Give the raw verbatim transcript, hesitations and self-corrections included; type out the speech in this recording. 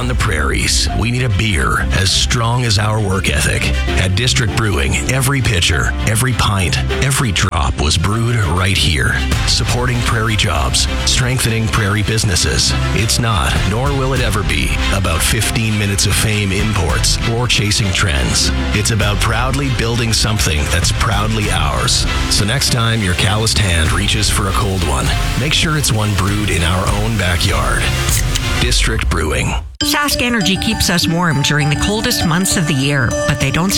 on the prairies, we need a beer as strong as our work ethic. At District Brewing, every pitcher, every pint, every drop was brewed right here. Supporting prairie jobs, strengthening prairie businesses. It's not, nor will it ever be, about fifteen minutes of fame imports or chasing trends. It's about proudly building something that's proudly ours. So next time your calloused hand reaches for a cold one, make sure it's one brewed in our own backyard. District Brewing. Sask Energy keeps us warm during the coldest months of the year, but they don't